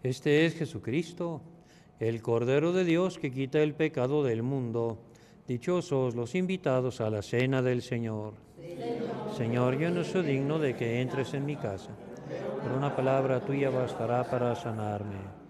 Este es Jesucristo, el Cordero de Dios que quita el pecado del mundo. Dichosos los invitados a la cena del Señor. Señor, yo no soy digno de que entres en mi casa, pero una palabra tuya bastará para sanarme.